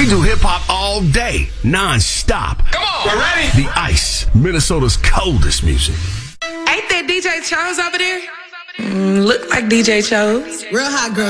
We do hip-hop all day, non-stop. Come on, we're ready. The Ice, Minnesota's coldest music. Ain't that DJ Chose over there? Look like DJ Chose. Real hot girl.